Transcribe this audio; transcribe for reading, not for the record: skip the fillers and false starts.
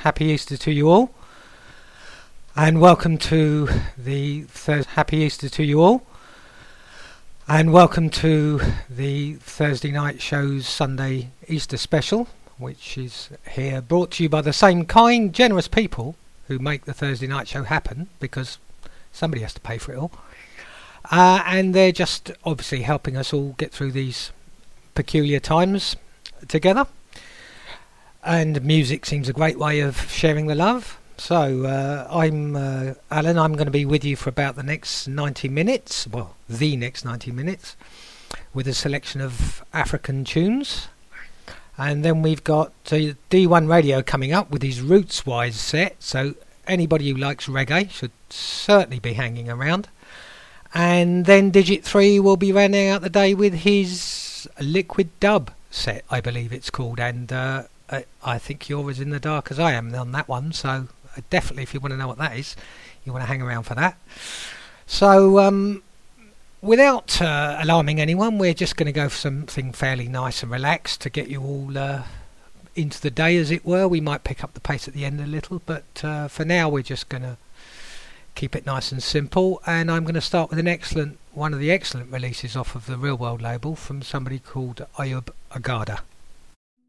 Happy Easter to you all, and welcome to the Happy Easter to you all, and welcome to the Thursday night show's Sunday Easter special, which is here brought to you by the same kind, generous people who make the Thursday night show happen, because somebody has to pay for it all, and they're just obviously helping us all get through these peculiar times together. And music seems a great way of sharing the love. So I'm Alan. I'm going to be with you for about the next 90 minutes. Well, the next 90 minutes, with a selection of African tunes. And then we've got D1 Radio coming up with his Roots Wise set. So anybody who likes reggae should certainly be hanging around. And then Digit 3 will be rounding out the day with his Liquid Dub set, I believe it's called. And I think you're as in the dark as I am on that one, so definitely if you want to know what that is, you want to hang around for that. So without alarming anyone, we're just going to go for something fairly nice and relaxed to get you all into the day, as it were. We might pick up the pace at the end a little, but for now we're just going to keep it nice and simple. And I'm going to start with one of the excellent releases off of the Real World label from somebody called Ayub Agada.